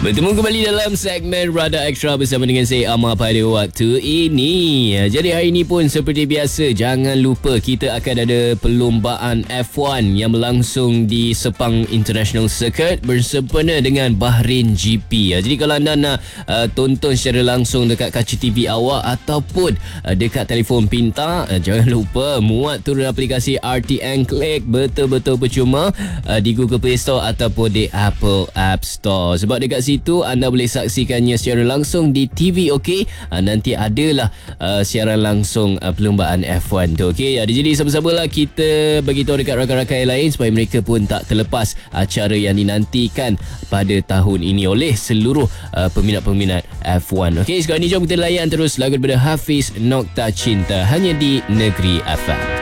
Bertemu kembali dalam segmen Radar Extra bersama dengan saya Amar pada waktu ini. Jadi hari ini pun seperti biasa, jangan lupa kita akan ada perlombaan F1 yang berlangsung di Sepang International Circuit bersempena dengan Bahrain GP. Jadi kalau anda nak tonton secara langsung dekat kaca TV awak ataupun dekat telefon pintar, jangan lupa muat turun aplikasi RTN Click, betul-betul percuma, di Google Play Store ataupun di Apple App Store. Sebab dekat situ anda boleh saksikannya secara langsung di TV, okey? Nanti adalah siaran langsung perlombaan F1 tu, okey? Jadi sama-samalah kita beritahu dekat rakan-rakan yang lain supaya mereka pun tak terlepas acara yang dinantikan pada tahun ini oleh seluruh peminat-peminat F1. Okey, sekarang ni jom kita layan terus lagu daripada Hafiz, Nokta Cinta, hanya di Negeri FM.